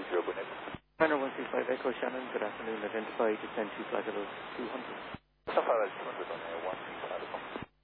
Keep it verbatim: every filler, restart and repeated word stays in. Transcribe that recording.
zero, go ahead. Runner one three five Echo Shannon, good afternoon. Identify descent to flight level two hundred. Flight level two hundred on air